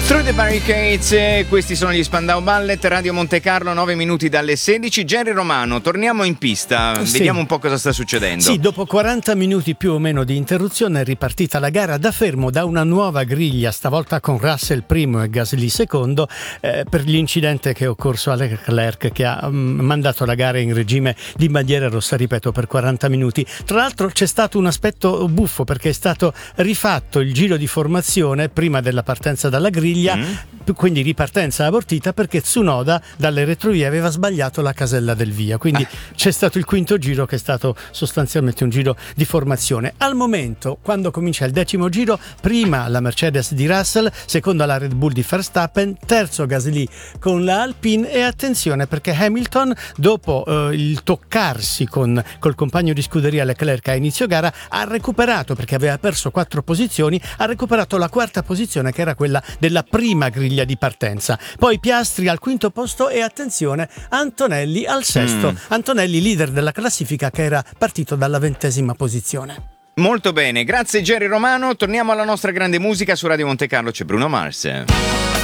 Through the Barricades, questi sono gli Spandau Ballet, Radio Monte Carlo, 9 minuti dalle 16. Jerry Romano, torniamo in pista, Sì. Vediamo un po' cosa sta succedendo. Sì, dopo 40 minuti più o meno di interruzione è ripartita la gara da fermo da una nuova griglia, stavolta con Russell primo e Gasly secondo, per l'incidente che è occorso a Leclerc, che ha mandato la gara in regime di bandiera rossa, ripeto, per 40 minuti. Tra l'altro c'è stato un aspetto buffo, perché è stato rifatto il giro di formazione prima della partenza dalla griglia, quindi ripartenza abortita, perché Tsunoda dalle retrovie aveva sbagliato la casella del via, quindi c'è stato il quinto giro che è stato sostanzialmente un giro di formazione. Al momento, quando comincia il 10° giro, prima la Mercedes di Russell, seconda la Red Bull di Verstappen, terzo Gasly con la Alpine, e attenzione perché Hamilton, dopo il toccarsi col compagno di scuderia Leclerc a inizio gara, ha recuperato, perché aveva perso 4 posizioni, ha recuperato la quarta posizione, che era quella della prima griglia di partenza. Poi Piastri al quinto posto e, attenzione, Antonelli al sesto. Antonelli leader della classifica, che era partito dalla 20ª posizione. Molto bene, grazie Jerry Romano. Torniamo alla nostra grande musica. Su Radio Monte Carlo c'è Bruno Mars.